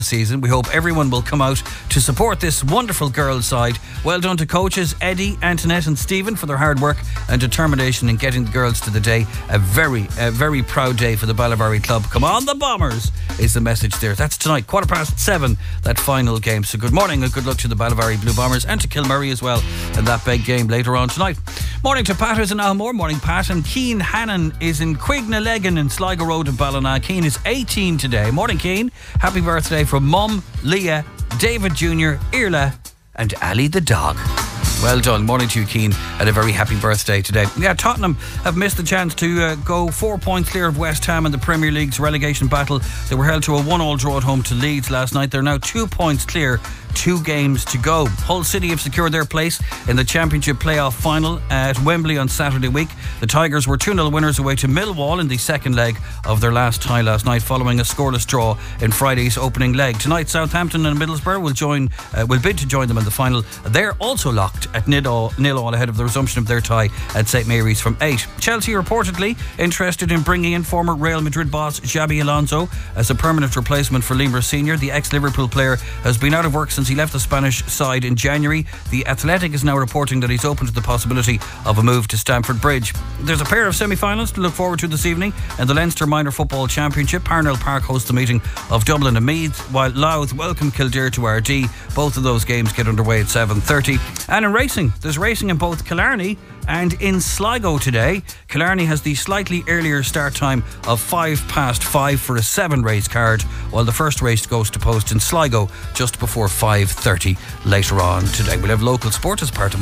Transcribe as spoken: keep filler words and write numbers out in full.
season. We hope everyone will come out to support this wonderful girls' side. Well done to coaches Eddie, Antoinette and Stephen for their hard work and determination in getting the girls to the day. A very, a very proud day for the Ballivary club. Come on, the Bombers, is the message there. That's tonight, quarter past seven, that final game. So good morning and good luck to the Ballivary Blue Bombers and to Kilmurray as well in that big game later on tonight. Morning to Pat who's in Almore. Morning Pat. And Keane Hannon is in Quignaleggan in Sligo Road in Ballina. Keane is eighteen today. Morning Keane. Happy birthday from Mum, Leah, David Junior, Irla and Ali the dog. Well done. Morning to you, Keane, and a very happy birthday today. Yeah, Tottenham have missed the chance to uh, go four points clear of West Ham in the Premier League's relegation battle. They were held to a one-all draw at home to Leeds last night. They're now two points clear, two games to go. Hull City have secured their place in the Championship playoff final at Wembley on Saturday week. The Tigers were two nil winners away to Millwall in the second leg of their last tie last night, following a scoreless draw in Friday's opening leg. Tonight, Southampton and Middlesbrough will join, uh, will bid to join them in the final. They're also locked at nil all ahead of the resumption of their tie at St Mary's from eight. Chelsea reportedly interested in bringing in former Real Madrid boss Xabi Alonso as a permanent replacement for Lemar Senior The ex-Liverpool player has been out of work since he left the Spanish side in January. The Athletic is now reporting that he's open to the possibility of a move to Stamford Bridge. There's a pair of semi-finals to look forward to this evening in the Leinster Minor Football Championship. Parnell Park hosts the meeting of Dublin and Meath, while Louth welcome Kildare to R D. Both of those games get underway at seven thirty. And in racing, there's racing in both Killarney and in Sligo today. Killarney has the slightly earlier start time of five past five for a seven race card, while the first race goes to post in Sligo just before five thirty later on today. We'll have local sport as part of